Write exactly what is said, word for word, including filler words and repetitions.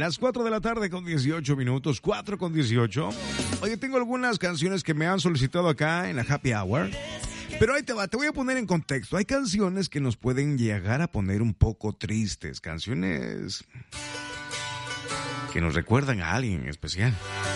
Las cuatro de la tarde con dieciocho minutos, cuatro con dieciocho. Oye, tengo algunas canciones que me han solicitado acá en la Happy Hour. Pero ahí te va, te voy a poner en contexto. Hay canciones que nos pueden llegar a poner un poco tristes. Canciones que nos recuerdan a alguien en especial.